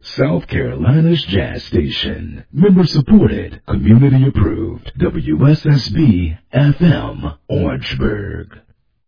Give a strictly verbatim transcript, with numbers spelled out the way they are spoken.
South Carolina's Jazz Station. Member supported, community approved. W S S B F M, Orangeburg.